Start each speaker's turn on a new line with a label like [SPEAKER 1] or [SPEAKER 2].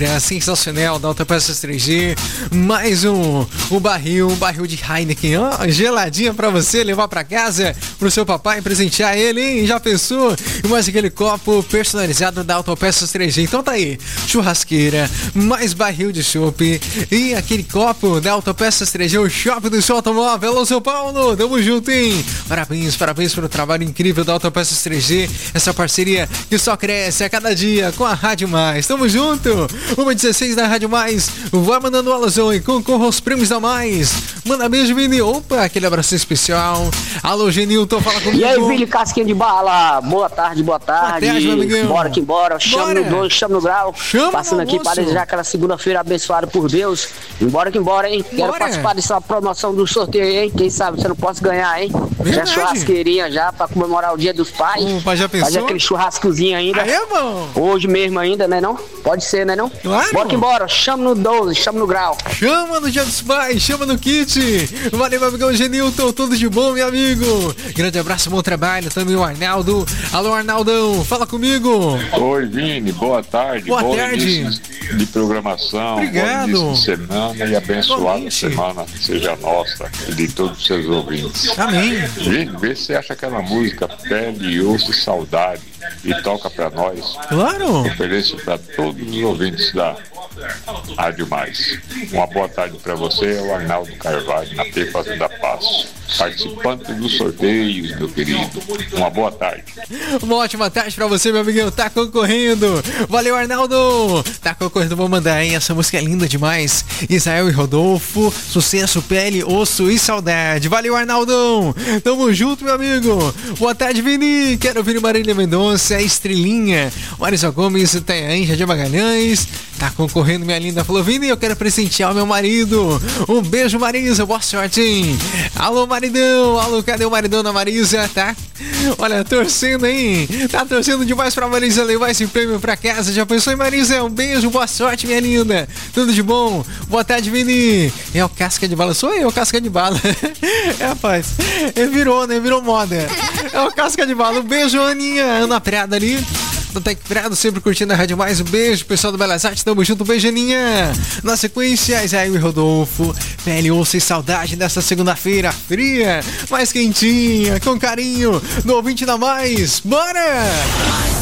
[SPEAKER 1] churrasqueira sensacional da Autopeças 3G. Mais um barril de Heineken, ó, geladinha pra você levar pra casa, pro seu papai presentear ele, hein? Já pensou? E mais aquele copo personalizado da Autopeças 3G. Então tá aí, churrasqueira, mais barril de chopp e aquele copo da Autopeças 3G, o shopping do seu automóvel. Alô, São Paulo, tamo junto, hein? Parabéns pelo trabalho incrível da Autopeças 3G, essa parceria que só cresce a cada dia com a Rádio Mais. Tamo junto, 1h16 da Rádio Mais. Vai mandando o alusão e concorra aos prêmios da Mais. Manda beijo, Vini. Opa, aquele abraço especial. Alô, Genilton, fala comigo.
[SPEAKER 2] E aí, Vini, casquinha de bala. Boa tarde. Boa tarde, meu amigão. Bora que bora. Chama no 2, chama no grau. Passando aqui para desejar aquela segunda-feira abençoada por Deus. Embora que embora, hein? Quero participar dessa promoção do sorteio, hein? Quem sabe você não possa ganhar, hein? Já churrasqueirinha já pra comemorar o Dia dos Pais.
[SPEAKER 1] Já pensou?
[SPEAKER 2] Fazer aquele churrascozinho ainda.
[SPEAKER 1] Aí é bom.
[SPEAKER 2] Hoje mesmo ainda, né não? Pode ser, né não?
[SPEAKER 1] Claro.
[SPEAKER 2] Bora que embora. Chama no 12, chama no grau.
[SPEAKER 1] Chama no Dia dos Pais, chama no kit. Valeu, meu amigão Genilton, tudo de bom, meu amigo. Grande abraço, bom trabalho. Também o Arnaldo. Alô, Arnaldão, fala comigo.
[SPEAKER 3] Oi, Vini, boa tarde.
[SPEAKER 1] Boa tarde.
[SPEAKER 3] De programação.
[SPEAKER 1] Obrigado.
[SPEAKER 3] Bom início de semana e abençoada semana seja nossa e de todos os seus ouvintes.
[SPEAKER 1] Amém.
[SPEAKER 3] Vini, vê se você acha aquela música Pele, Osso e Saudade e toca pra nós.
[SPEAKER 1] Claro.
[SPEAKER 3] Ofereço pra todos os ouvintes da Rádio Mais. Uma boa tarde pra você, o Arnaldo Carvalho, na P Fazenda Passo, participante dos sorteios, meu querido. Uma boa tarde.
[SPEAKER 1] Uma ótima tarde pra você, meu amiguinho. Tá concorrendo. Valeu, Arnaldo. Tá concorrendo, vou mandar, hein? Essa música é linda demais. Israel e Rodolfo, sucesso, Pele, Osso e Saudade. Valeu, Arnaldão. Tamo junto, meu amigo. Boa tarde, Vini. Quero ouvir Marília Mendonça, Estrelinha. Marisa Gomes, Anja de Magalhães. Tá concorrendo, minha linda. Falou, Vini, eu quero presentear o meu marido. Um beijo, Marisa. Boa sorte, hein? Alô, maridão. Alô, cadê o maridão da Marisa? Tá? Olha, torcendo, hein? Tá torcendo demais pra Marisa levar esse prêmio pra casa. Já pensou em Marisa? Um beijo, boa sorte, minha linda. Tudo de bom? Boa tarde, Vini. É o Casca de Bala. Sou eu, Casca de Bala. É, rapaz. Virou, né? Virou moda. É o Casca de Bala. Um beijo, Aninha. Ana Prada ali. do Tec Prado, sempre curtindo a Rádio Mais. Um beijo, pessoal do Belas Artes, tamo junto, beijo, Aninha. Na sequência, Israel e Rodolfo, Pele, Osso e Saudade dessa segunda-feira fria, mais quentinha, com carinho, do ouvinte da Mais. Bora!